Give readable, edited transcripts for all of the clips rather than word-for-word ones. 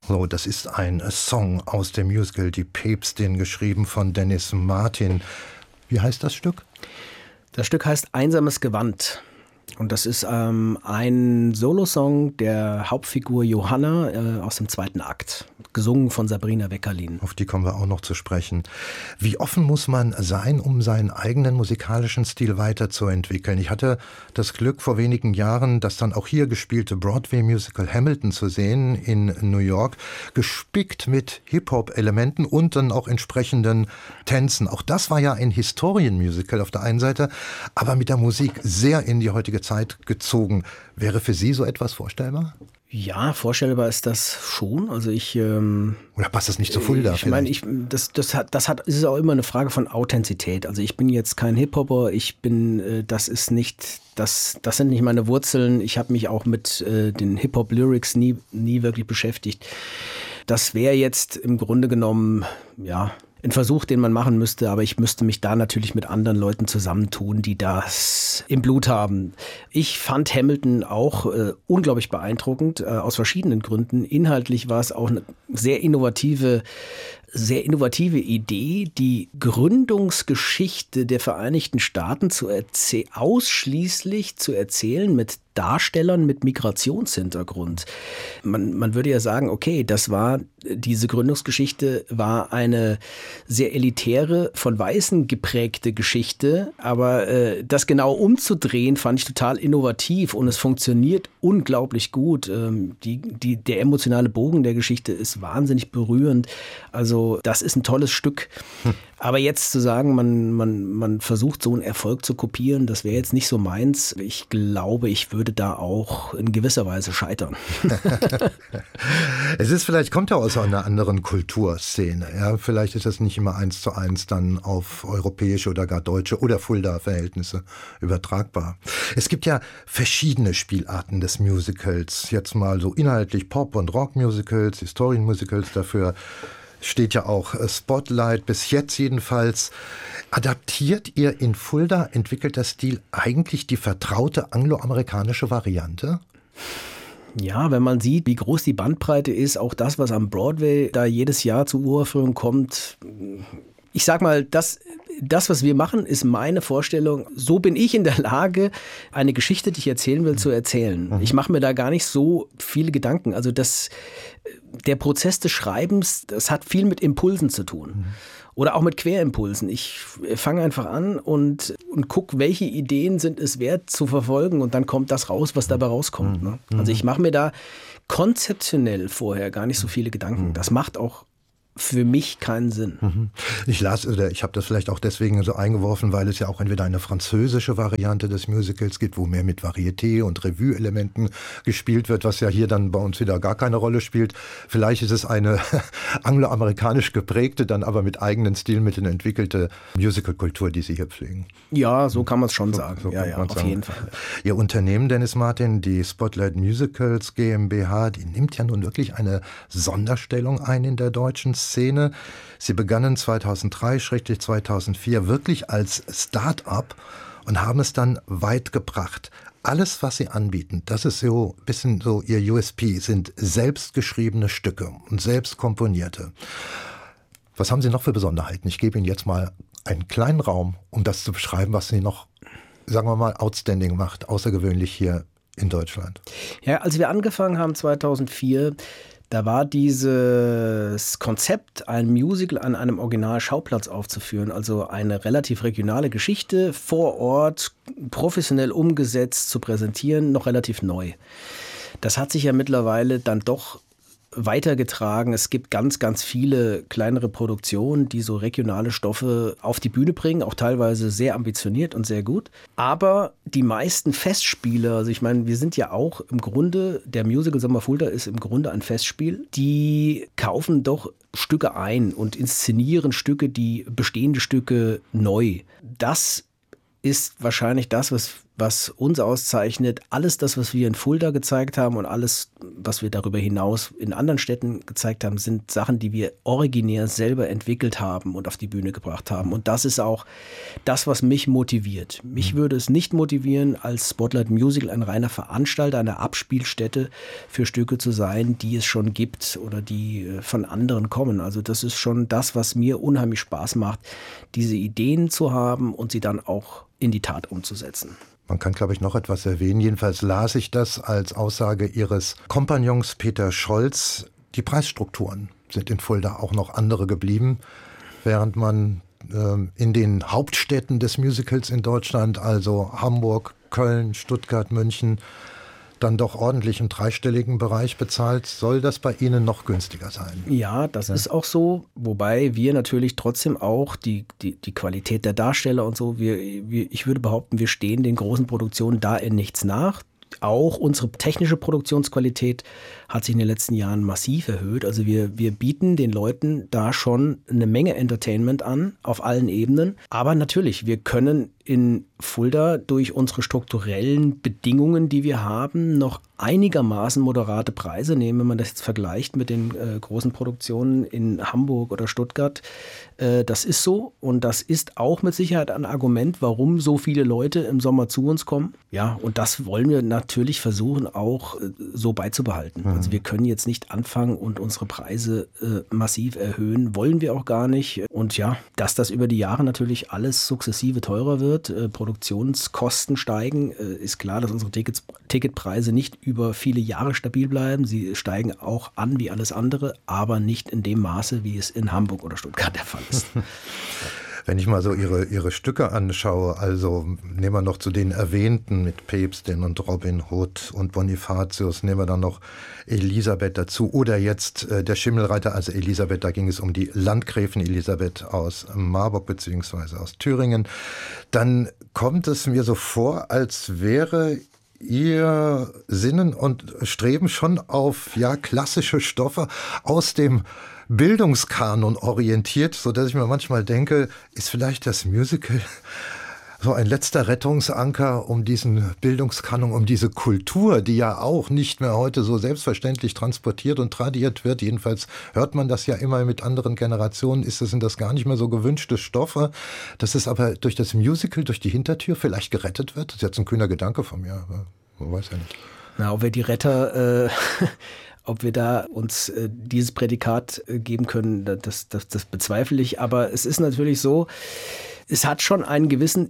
So, das ist ein Song aus dem Musical Die Päpstin, geschrieben von Dennis Martin. Wie heißt das Stück? Das Stück heißt Einsames Gewand. Und das ist ein Solosong der Hauptfigur Johanna aus dem 2. Akt, gesungen von Sabrina Weckerlin. Auf die kommen wir auch noch zu sprechen. Wie offen muss man sein, um seinen eigenen musikalischen Stil weiterzuentwickeln? Ich hatte das Glück, vor wenigen Jahren das dann auch hier gespielte Broadway-Musical Hamilton zu sehen in New York, gespickt mit Hip-Hop-Elementen und dann auch entsprechenden Tänzen. Auch das war ja ein Historienmusical auf der einen Seite, aber mit der Musik sehr in die heutige Zeit gezogen. Wäre für Sie so etwas vorstellbar? Ja, vorstellbar ist das schon. Also oder passt das nicht zu Fulda? Ich meine, das ist auch immer eine Frage von Authentizität. Also ich bin jetzt kein Hip-Hopper, das sind nicht meine Wurzeln. Ich habe mich auch mit den Hip-Hop-Lyrics nie wirklich beschäftigt. Das wäre jetzt im Grunde genommen, ja, ein Versuch, den man machen müsste, aber ich müsste mich da natürlich mit anderen Leuten zusammentun, die das im Blut haben. Ich fand Hamilton auch unglaublich beeindruckend, aus verschiedenen Gründen. Inhaltlich war es auch eine sehr innovative Idee, die Gründungsgeschichte der Vereinigten Staaten ausschließlich zu erzählen mit Darstellern mit Migrationshintergrund. Man würde ja sagen, okay, diese Gründungsgeschichte war eine sehr elitäre, von Weißen geprägte Geschichte, aber das genau umzudrehen, fand ich total innovativ und es funktioniert unglaublich gut. Der emotionale Bogen der Geschichte ist wahnsinnig berührend. Also das ist ein tolles Stück. Aber jetzt zu sagen, man versucht so einen Erfolg zu kopieren, das wäre jetzt nicht so meins. Ich glaube, ich würde da auch in gewisser Weise scheitern. Kommt ja aus einer anderen Kulturszene. Ja? Vielleicht ist es nicht immer 1:1 dann auf europäische oder gar deutsche oder Fulda-Verhältnisse übertragbar. Es gibt ja verschiedene Spielarten des Musicals. Jetzt mal so inhaltlich Pop- und Rock-Musicals, Historien-Musicals, dafür steht ja auch Spotlight, bis jetzt jedenfalls. Adaptiert ihr in Fulda, entwickelt der Stil eigentlich die vertraute angloamerikanische Variante? Ja, wenn man sieht, wie groß die Bandbreite ist, auch das, was am Broadway da jedes Jahr zur Uraufführung kommt. Ich sag mal, das, was wir machen, ist meine Vorstellung. So bin ich in der Lage, eine Geschichte, die ich erzählen will, zu erzählen. Ich mache mir da gar nicht so viele Gedanken. Also der Prozess des Schreibens, das hat viel mit Impulsen zu tun. Oder auch mit Querimpulsen. Ich fange einfach an und gucke, welche Ideen sind es wert zu verfolgen und dann kommt das raus, was dabei rauskommt. Ne? Also ich mache mir da konzeptionell vorher gar nicht so viele Gedanken. Das macht auch für mich keinen Sinn. Ich habe das vielleicht auch deswegen so eingeworfen, weil es ja auch entweder eine französische Variante des Musicals gibt, wo mehr mit Varieté und Revue-Elementen gespielt wird, was ja hier dann bei uns wieder gar keine Rolle spielt. Vielleicht ist es eine angloamerikanisch geprägte, dann aber mit eigenen Stilmitteln entwickelte Musicalkultur, die Sie hier pflegen. Ja, so kann man es schon sagen. So ja, auf jeden Fall. Ihr Unternehmen, Dennis Martin, die Spotlight Musicals GmbH, die nimmt ja nun wirklich eine Sonderstellung ein in der deutschen Szene. Sie begannen 2003/2004 wirklich als Start-up und haben es dann weit gebracht. Alles, was sie anbieten, das ist so ein bisschen so ihr USP, sind selbstgeschriebene Stücke und selbst komponierte. Was haben Sie noch für Besonderheiten? Ich gebe Ihnen jetzt mal einen kleinen Raum, um das zu beschreiben, was Sie noch, sagen wir mal, outstanding macht, außergewöhnlich hier in Deutschland. Ja, als wir angefangen haben 2004, da war dieses Konzept, ein Musical an einem Original-Schauplatz aufzuführen, also eine relativ regionale Geschichte vor Ort, professionell umgesetzt zu präsentieren, noch relativ neu. Das hat sich ja mittlerweile dann doch weitergetragen. Es gibt ganz, ganz viele kleinere Produktionen, die so regionale Stoffe auf die Bühne bringen, auch teilweise sehr ambitioniert und sehr gut. Aber die meisten Festspiele, also ich meine, wir sind ja auch im Grunde, der Musical Sommer Fulda ist im Grunde ein Festspiel, die kaufen doch Stücke ein und inszenieren bestehende Stücke neu. Das ist wahrscheinlich das, was was uns auszeichnet. Alles das, was wir in Fulda gezeigt haben und alles, was wir darüber hinaus in anderen Städten gezeigt haben, sind Sachen, die wir originär selber entwickelt haben und auf die Bühne gebracht haben. Und das ist auch das, was mich motiviert. Mich würde es nicht motivieren, als Spotlight Musical ein reiner Veranstalter, eine Abspielstätte für Stücke zu sein, die es schon gibt oder die von anderen kommen. Also das ist schon das, was mir unheimlich Spaß macht, diese Ideen zu haben und sie dann auch in die Tat umzusetzen. Man kann, glaube ich, noch etwas erwähnen. Jedenfalls las ich das als Aussage Ihres Kompagnons Peter Scholz. Die Preisstrukturen sind in Fulda auch noch andere geblieben, während man in den Hauptstädten des Musicals in Deutschland, also Hamburg, Köln, Stuttgart, München, dann doch ordentlich im dreistelligen Bereich bezahlt. Soll das bei Ihnen noch günstiger sein? Ja, das ist auch so, wobei wir natürlich trotzdem auch die Qualität der Darsteller und so, ich würde behaupten, wir stehen den großen Produktionen da in nichts nach. Auch unsere technische Produktionsqualität hat sich in den letzten Jahren massiv erhöht. Also wir bieten den Leuten da schon eine Menge Entertainment an, auf allen Ebenen. Aber natürlich, wir können in Fulda durch unsere strukturellen Bedingungen, die wir haben, noch einigermaßen moderate Preise nehmen, wenn man das jetzt vergleicht mit den großen Produktionen in Hamburg oder Stuttgart. Das ist so und das ist auch mit Sicherheit ein Argument, warum so viele Leute im Sommer zu uns kommen. Ja, und das wollen wir natürlich versuchen auch so beizubehalten. Also wir können jetzt nicht anfangen und unsere Preise massiv erhöhen, wollen wir auch gar nicht. Und ja, dass das über die Jahre natürlich alles sukzessive teurer wird, Produktionskosten steigen, ist klar, dass unsere Ticketpreise nicht über viele Jahre stabil bleiben. Sie steigen auch an wie alles andere, aber nicht in dem Maße, wie es in Hamburg oder Stuttgart der Fall ist. Wenn ich mal so ihre Stücke anschaue, also nehmen wir noch zu den erwähnten mit Päpstin und Robin Hood und Bonifatius, nehmen wir dann noch Elisabeth dazu oder jetzt der Schimmelreiter, also Elisabeth, da ging es um die Landgräfin Elisabeth aus Marburg bzw. aus Thüringen, dann kommt es mir so vor, als wäre Ihr Sinnen und Streben schon auf klassische Stoffe aus dem Bildungskanon orientiert, sodass ich mir manchmal denke, ist vielleicht das Musical so ein letzter Rettungsanker, um diesen Bildungskanon, um diese Kultur, die ja auch nicht mehr heute so selbstverständlich transportiert und tradiert wird. Jedenfalls hört man das ja immer mit anderen Generationen, sind das gar nicht mehr so gewünschte Stoffe. Dass es aber durch das Musical, durch die Hintertür vielleicht gerettet wird. Das ist jetzt ein kühner Gedanke von mir, aber man weiß ja nicht. Na, ob wir die Retter... Ob wir da uns dieses Prädikat geben können, das bezweifle ich. Aber es ist natürlich so, es hat schon einen gewissen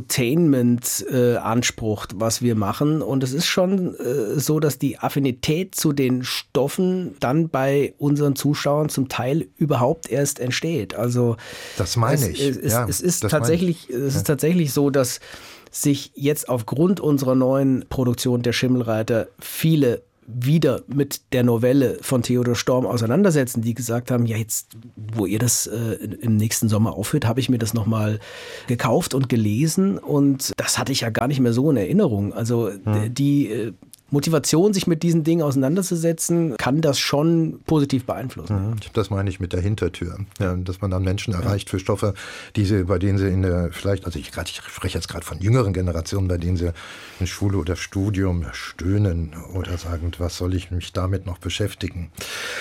Infotainment-Anspruch, was wir machen. Und es ist schon so, dass die Affinität zu den Stoffen dann bei unseren Zuschauern zum Teil überhaupt erst entsteht. Also das meine ich. Es ist tatsächlich so, dass sich jetzt aufgrund unserer neuen Produktion der Schimmelreiter viele wieder mit der Novelle von Theodor Storm auseinandersetzen, die gesagt haben, ja jetzt, wo ihr das im nächsten Sommer aufhört, habe ich mir das nochmal gekauft und gelesen und das hatte ich ja gar nicht mehr so in Erinnerung. Also die Motivation, sich mit diesen Dingen auseinanderzusetzen, kann das schon positiv beeinflussen. Das meine ich mit der Hintertür. Ja, dass man dann Menschen erreicht für Stoffe, bei denen sie ich spreche jetzt gerade von jüngeren Generationen, bei denen sie in Schule oder Studium stöhnen oder sagen, was soll ich mich damit noch beschäftigen?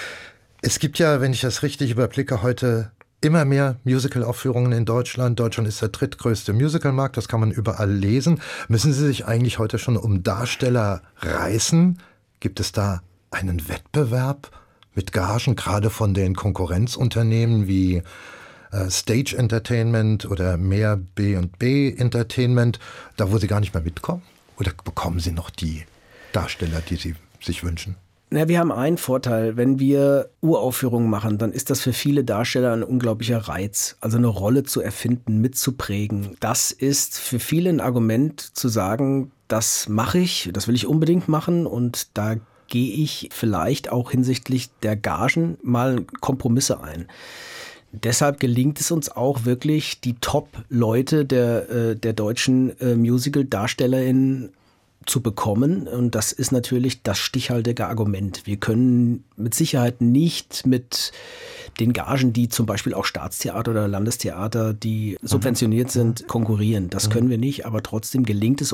Es gibt ja, wenn ich das richtig überblicke, heute immer mehr Musical-Aufführungen in Deutschland. Deutschland ist der drittgrößte Musicalmarkt, das kann man überall lesen. Müssen Sie sich eigentlich heute schon um Darsteller reißen? Gibt es da einen Wettbewerb mit Gagen, gerade von den Konkurrenzunternehmen wie Stage Entertainment oder mehr B&B Entertainment, da wo Sie gar nicht mehr mitkommen? Oder bekommen Sie noch die Darsteller, die Sie sich wünschen? Na, wir haben einen Vorteil, wenn wir Uraufführungen machen, dann ist das für viele Darsteller ein unglaublicher Reiz. Also eine Rolle zu erfinden, mitzuprägen. Das ist für viele ein Argument zu sagen, das mache ich, das will ich unbedingt machen und da gehe ich vielleicht auch hinsichtlich der Gagen mal Kompromisse ein. Deshalb gelingt es uns auch wirklich, die Top-Leute der deutschen Musical-DarstellerInnen zu bekommen. Und das ist natürlich das stichhaltige Argument. Wir können mit Sicherheit nicht mit den Gagen, die zum Beispiel auch Staatstheater oder Landestheater, die subventioniert sind, konkurrieren. Das können wir nicht, aber trotzdem gelingt es uns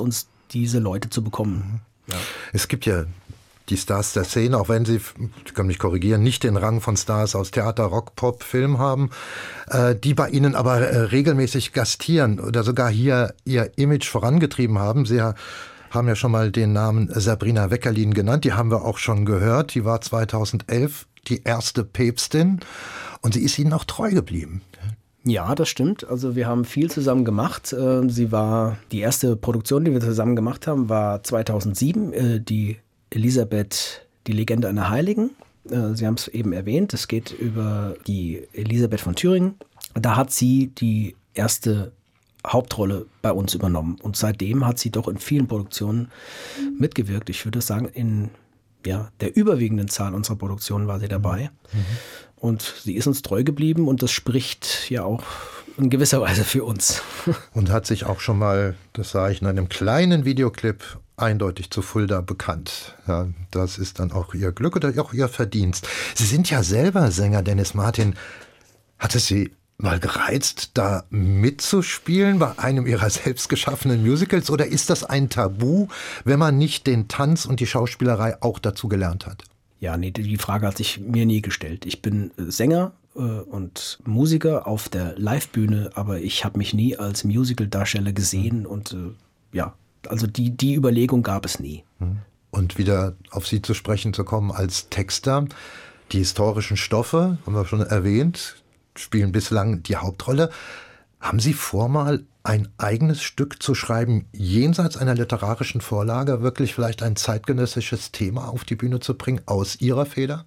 diese Leute zu bekommen. Ja. Es gibt ja die Stars der Szene, auch wenn sie, ich kann mich korrigieren, nicht den Rang von Stars aus Theater, Rock, Pop, Film haben, die bei Ihnen aber regelmäßig gastieren oder sogar hier ihr Image vorangetrieben haben. Sie haben ja schon mal den Namen Sabrina Weckerlin genannt, die haben wir auch schon gehört. Die war 2011 die erste Päpstin und sie ist Ihnen auch treu geblieben. Ja, das stimmt. Also wir haben viel zusammen gemacht. Sie war die erste Produktion, die wir zusammen gemacht haben, war 2007, die Elisabeth, die Legende einer Heiligen. Sie haben es eben erwähnt, es geht über die Elisabeth von Thüringen. Da hat sie die erste Hauptrolle bei uns übernommen. Und seitdem hat sie doch in vielen Produktionen mitgewirkt. Ich würde sagen, in der überwiegenden Zahl unserer Produktionen war sie dabei. Und sie ist uns treu geblieben und das spricht ja auch in gewisser Weise für uns. Und hat sich auch schon mal, das sah ich in einem kleinen Videoclip, eindeutig zu Fulda bekannt. Ja, das ist dann auch ihr Glück oder auch ihr Verdienst. Sie sind ja selber Sänger, Dennis Martin. Hat es Sie mal gereizt, da mitzuspielen bei einem Ihrer selbst geschaffenen Musicals? Oder ist das ein Tabu, wenn man nicht den Tanz und die Schauspielerei auch dazu gelernt hat? Ja, nee, die Frage hat sich mir nie gestellt. Ich bin Sänger und Musiker auf der Livebühne, aber ich habe mich nie als Musical-Darsteller gesehen und also die Überlegung gab es nie. Und wieder auf Sie zu sprechen zu kommen als Texter, die historischen Stoffe, haben wir schon erwähnt, spielen bislang die Hauptrolle. Haben Sie vor, mal ein eigenes Stück zu schreiben, jenseits einer literarischen Vorlage, wirklich vielleicht ein zeitgenössisches Thema auf die Bühne zu bringen, aus Ihrer Feder?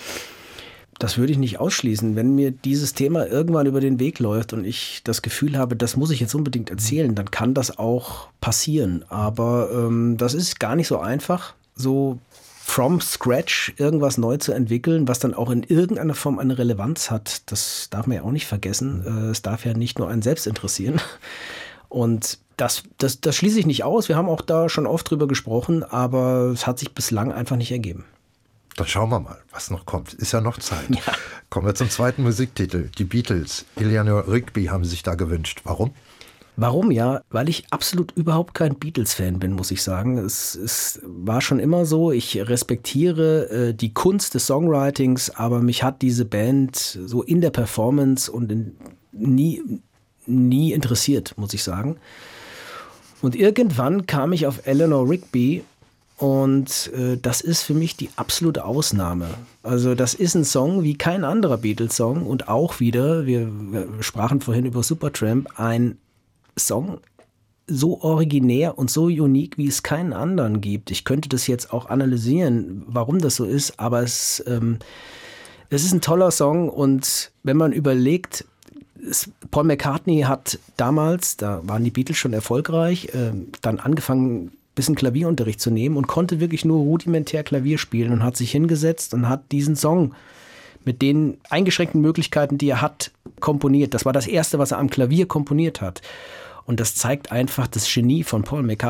Das würde ich nicht ausschließen. Wenn mir dieses Thema irgendwann über den Weg läuft und ich das Gefühl habe, das muss ich jetzt unbedingt erzählen, dann kann das auch passieren. Aber das ist gar nicht so einfach, so from scratch irgendwas neu zu entwickeln, was dann auch in irgendeiner Form eine Relevanz hat. Das darf man ja auch nicht vergessen. Es darf ja nicht nur einen selbst interessieren. Und das schließe ich nicht aus. Wir haben auch da schon oft drüber gesprochen, aber es hat sich bislang einfach nicht ergeben. Dann schauen wir mal, was noch kommt. Ist ja noch Zeit. Ja. Kommen wir zum zweiten Musiktitel. Die Beatles. Eleanor Rigby haben sich da gewünscht. Warum? Warum? Ja, weil ich absolut überhaupt kein Beatles-Fan bin, muss ich sagen. Es war schon immer so, ich respektiere die Kunst des Songwritings, aber mich hat diese Band so in der Performance und nie interessiert, muss ich sagen. Und irgendwann kam ich auf Eleanor Rigby und das ist für mich die absolute Ausnahme. Also das ist ein Song wie kein anderer Beatles-Song und auch wieder, wir sprachen vorhin über Supertramp, ein Song so originär und so unique, wie es keinen anderen gibt. Ich könnte das jetzt auch analysieren, warum das so ist, aber es ist ein toller Song und wenn man überlegt, Paul McCartney hat damals, da waren die Beatles schon erfolgreich, dann angefangen, ein bisschen Klavierunterricht zu nehmen und konnte wirklich nur rudimentär Klavier spielen und hat sich hingesetzt und hat diesen Song mit den eingeschränkten Möglichkeiten, die er hat, komponiert. Das war das Erste, was er am Klavier komponiert hat. Und das zeigt einfach das Genie von Paul McCartney.